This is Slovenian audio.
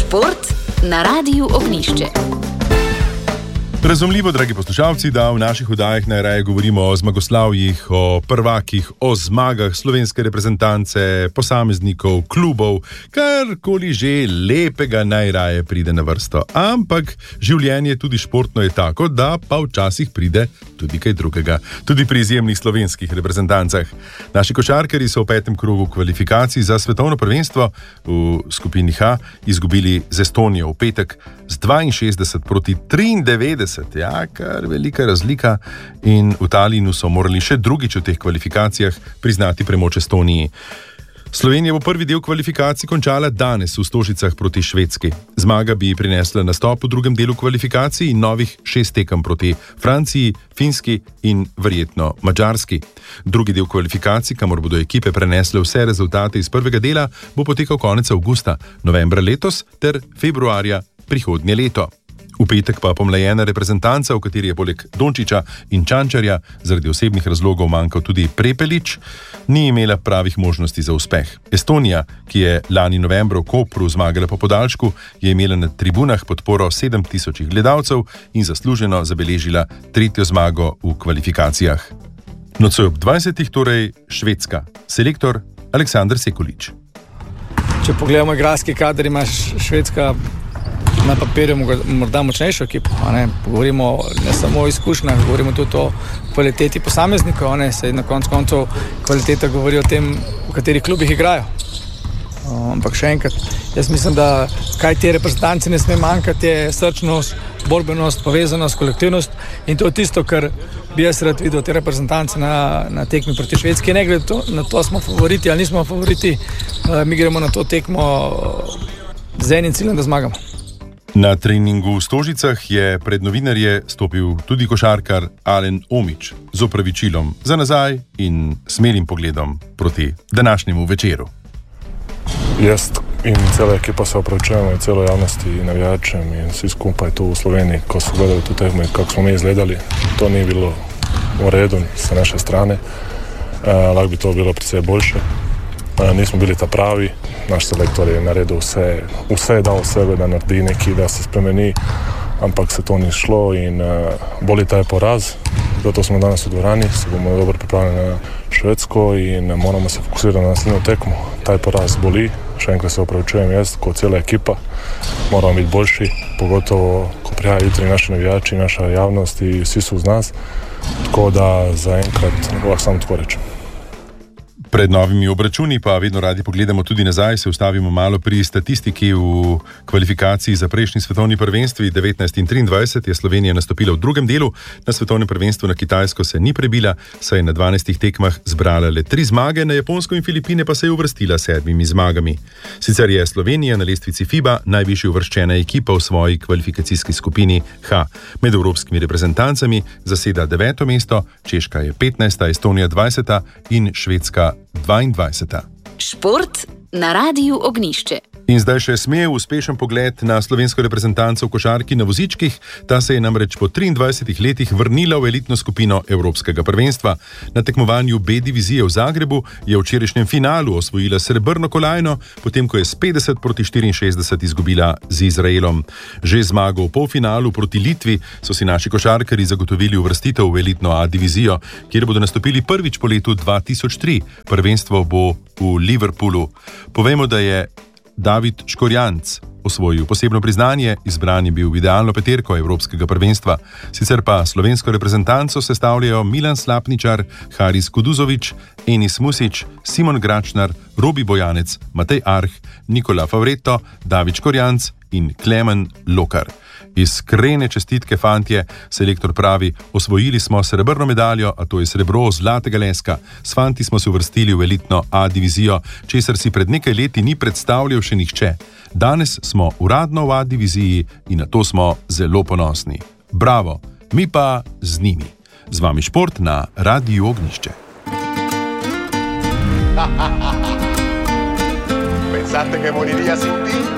Šport na Radiu Ognjišče. Razumljivo, dragi poslušalci, da v naših oddajah najraje govorimo o zmagoslavjih, o prvakih, o zmagah slovenske reprezentance, posameznikov, klubov, karkoli že lepega najraje pride na vrsto. Ampak življenje tudi športno je tako, da pa včasih pride tudi kaj drugega. Tudi pri izjemnih slovenskih reprezentancah. Naši košarkarji so v 5. krogu kvalifikacij za svetovno prvenstvo v skupini H izgubili z Estonijo v petek z 62 proti 93. Ja, kar velika razlika, in v Talinu so morali še drugič v teh kvalifikacijah priznati premoč Estoniji. Slovenija bo prvi del kvalifikacij končala danes v Stožicah proti Švedski. Zmaga bi prinesla nastop v drugem delu kvalifikacij in novih 6 tekem proti Franciji, Finski in verjetno Madžarski. Drugi del kvalifikacij, kamor bodo ekipe prenesle vse rezultate iz prvega dela, bo potekal konec avgusta, novembra letos ter februarja prihodnje leto. V petek pa pomlajena reprezentanca, v kateri je poleg Dončiča in Čančarja zaradi osebnih razlogov manjkal tudi Prepelič, ni imela pravih možnosti za uspeh. Estonija, ki je lani novembra v Kopru zmagala po podaljšku, je imela na tribunah podporo 7000 gledalcev in zasluženo zabeležila 3. zmago v kvalifikacijah. Nocoj ob 20. torej Švedska. Selektor Aleksandar Sekulič. Če pogledamo igralski kader, ima Švedska na papirju morda močnejšo ekipo. Govorimo ne samo o izkušnjah, govorimo tudi o kvaliteti posameznikov. Se na koncu kvaliteta govori o tem, v katerih klubih igrajo. Ampak še enkrat, jaz mislim, da kaj te reprezentanci ne sme manjkati, je srčnost, borbenost, povezanost, kolektivnost, in to je tisto, kar bi jaz rad videl te reprezentance na tekmi proti Švedski. Ne glede na to, smo favoriti ali nismo favoriti, mi gremo na to tekmo z enim ciljem, da zmagamo. Na treningu v Stožicah je pred novinarje stopil tudi košarkar Alen Omić z opravičilom za nazaj in smelim pogledom proti današnjemu večeru. Jaz in cela ekipa se opravičujemo in celo javnosti in navijačem in vsi skupaj tu v Sloveniji, ko so gledali tu tekmo, kako smo mi izgledali, to ni bilo v redu sa naše strane. Lahko bi to bilo precej boljše. Nismo bili ta pravi, naš selektor je naredil vse je dal sebe, da naredi nekaj, da se spremeni, ampak se to ni šlo in boli taj poraz, zato smo danes v dvorani, se bomo dobro pripravljeni na Švedsko in moramo se fokusirati na naslednjo tekmo. Taj poraz boli, še enkrat se opravičujem jaz, kot cela ekipa, moramo biti boljši, pogotovo, ko prihajajo jutri naši navijači, naša javnost in vsi so z nas, tako da zaenkrat lahko samo tako rečem. Pred novimi obračuni pa vedno radi pogledamo tudi nazaj, se ustavimo malo pri statistiki. V kvalifikaciji za prejšnji svetovni prvenstvi 19 in 23 je Slovenija nastopila v drugem delu. Na svetovnem prvenstvu na Kitajsko se ni prebila, saj je na 12 tekmah zbrala le 3 zmage, na Japonsko in Filipine pa se je uvrstila 7 zmagami. Sicer je Slovenija na lestvici FIBA najvišje uvrščena ekipa v svoji kvalifikacijski skupini H. Med evropskimi reprezentancami zaseda 9. mesto, Češka je 15., Estonija 20. in Švedska 22. Šport na Radiu Ognjišče. In zdaj še smel uspešen pogled na slovensko reprezentanco v košarki na vozičkih. Ta se je namreč po 23 letih vrnila v elitno skupino Evropskega prvenstva. Na tekmovanju B divizije v Zagrebu je v včerajšnjem finalu osvojila srebrno kolajno, potem ko je s 50 proti 64 izgubila z Izraelom. Že zmago v polfinalu proti Litvi so si naši košarkarji zagotovili uvrstitev v elitno A divizijo, kjer bodo nastopili prvič po letu 2003. Prvenstvo bo v Liverpoolu. Povemo, da je David Škorjanc osvojil posebno priznanje, izbran je bil v idealno peterko Evropskega prvenstva. Sicer pa slovensko reprezentanco sestavljajo Milan Slapničar, Haris Kuduzović, Enis Musić, Simon Gračnar, Robi Bojanec, Matej Arh, Nikola Favretto, David Škorjanc in Klemen Lokar. Iskrene čestitke, fantje, selektor pravi, osvojili smo srebrno medaljo, a to je srebro zlatega leska. S fanti smo se uvrstili v elitno A divizijo, česar si pred nekaj leti ni predstavljal še nihče. Danes smo uradno v A diviziji in na to smo zelo ponosni. Bravo, mi pa z njimi. Z vami šport na Radiu Ognjišče. Pensate que moriría sin ti?